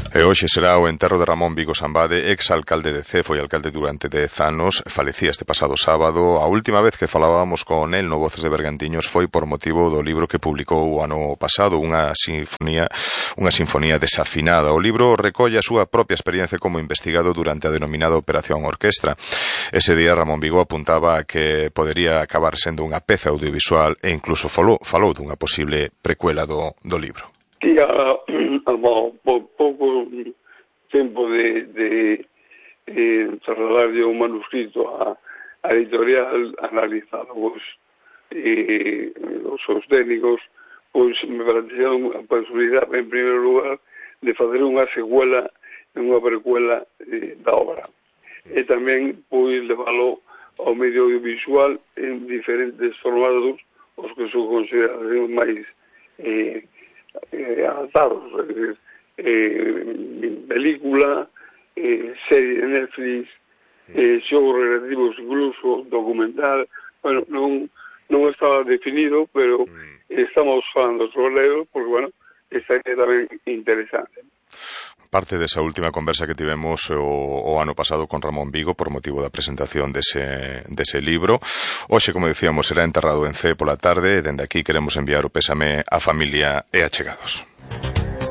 E hoxe será o enterro de Ramón Vigo Sambade, ex-alcalde de Cee, foi alcalde durante 10 anos, falecía este pasado sábado. A última vez que falábamos con el no Voces de Bergantiños foi por motivo do libro que publicou o ano pasado, unha sinfonía desafinada. O libro recolle a súa propia experiencia como investigado durante a denominada Operación Orquestra. Ese día Ramón Vigo apuntaba a que podería acabar sendo unha peza audiovisual e incluso falou dunha posible precuela do libro. Pouco tempo de trasladarlle un manuscrito a editorial, analizado os seus técnicos, pois me pareceu a posibilidade, en primeiro lugar, de fazer unha secuela, unha precuela da obra. E tamén pois leválo ao medio audiovisual en diferentes formatos, os que son considerados máis adaptados, película, serie de Netflix, xogos recreativos, incluso documental. Bueno, non estaba definido, pero estamos falando sobre ello porque, bueno, estaría tamén interesante. Parte desa última conversa que tivemos o ano pasado con Ramón Vigo por motivo da presentación dese libro. Hoxe, como dicíamos, será enterrado en Cee pola tarde e dende aquí queremos enviar o pésame á familia e achegados.